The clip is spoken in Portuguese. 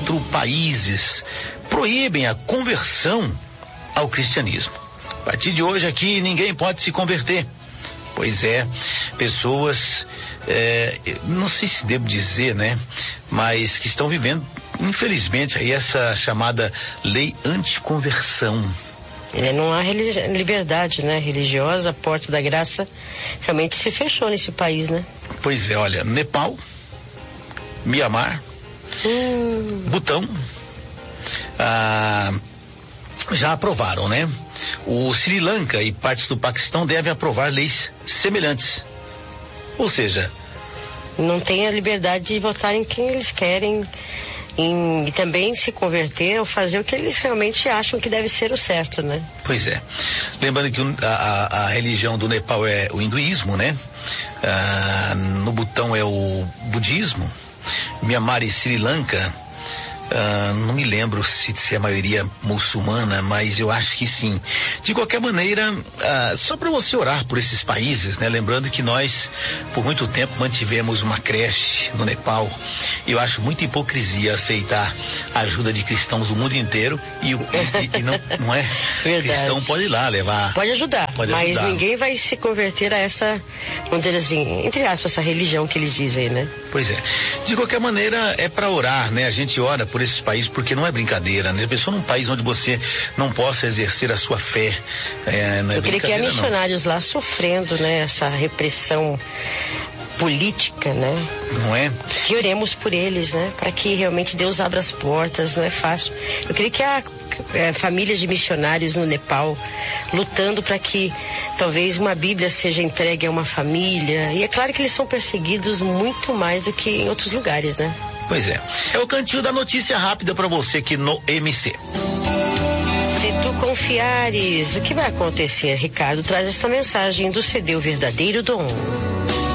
4 países proíbem a conversão ao cristianismo. A partir de hoje aqui ninguém pode se converter. Pois é, pessoas, não sei se devo dizer, né? Mas que estão vivendo, infelizmente, aí essa chamada lei anticonversão. Não há liberdade, né, religiosa, a porta da graça realmente se fechou nesse país, né? Pois é, olha, Nepal, Mianmar, Butão, já aprovaram, né? O Sri Lanka e partes do Paquistão devem aprovar leis semelhantes. Ou seja, não tem a liberdade de votar em quem eles querem e também se converter ou fazer o que eles realmente acham que deve ser o certo, né? Pois é. Lembrando que a religião do Nepal é o hinduísmo, né? No Butão é o budismo. Mianmar e Sri Lanka, não me lembro se é a maioria muçulmana, mas eu acho que sim. De qualquer maneira, só para você orar por esses países, né? Lembrando que nós, por muito tempo, mantivemos uma creche no Nepal. Eu acho muita hipocrisia aceitar a ajuda de cristãos do mundo inteiro e não é? Verdade. Cristão pode ir lá levar. Pode ajudar, mas ninguém vai se converter a essa, vamos dizer assim, entre aspas, essa religião que eles dizem, né? Pois é. De qualquer maneira, é para orar, né? A gente ora por esses países porque não é brincadeira, né? A pessoa num país onde você não possa exercer a sua fé, não é. Eu creio que há missionários lá sofrendo, né? Essa repressão política, né? Não é? Que oremos por eles, né? Para que realmente Deus abra as portas, não é fácil. Eu creio que há famílias de missionários no Nepal lutando para que talvez uma Bíblia seja entregue a uma família, e é claro que eles são perseguidos muito mais do que em outros lugares, né? Pois é. É o cantinho da notícia rápida para você aqui no MC. Se tu confiares, o que vai acontecer? Ricardo traz esta mensagem do CD O Verdadeiro Dom.